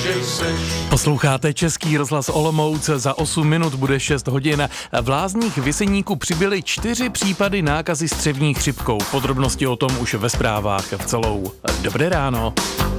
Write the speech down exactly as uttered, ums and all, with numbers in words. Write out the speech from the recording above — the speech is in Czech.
že seš. Posloucháte Český rozhlas Olomouc, za osm minut bude šest hodin. V Lázních Věseníku přibyly čtyři případy nákazy střevní chřipkou. Podrobnosti o tom už ve zprávách v celou. Dobré ráno.